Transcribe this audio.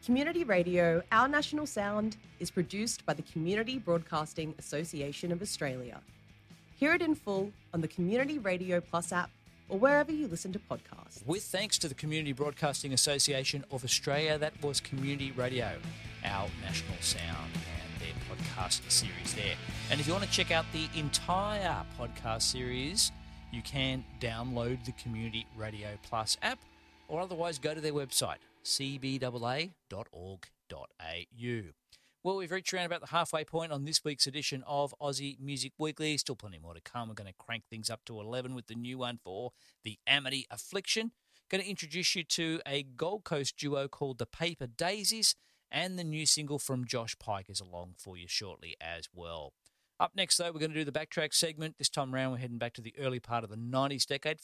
Community Radio, Our National Sound, is produced by the Community Broadcasting Association of Australia. Hear it in full on the Community Radio Plus app or wherever you listen to podcasts. With thanks to the Community Broadcasting Association of Australia, that was Community Radio, Our National Sound, and their podcast series there. And if you want to check out the entire podcast series, you can download the Community Radio Plus app or otherwise go to their website, cbaa.org.au. Well, we've reached around about the halfway point on this week's edition of Aussie Music Weekly. Still plenty more to come. We're going to crank things up to 11 with the new one for the Amity Affliction. Going to introduce you to a Gold Coast duo called the Paper Daisies, and the new single from Josh Pike is along for you shortly as well. Up next, though, we're going to do the Backtrack segment. This time around, we're heading back to the early part of the 90s decade.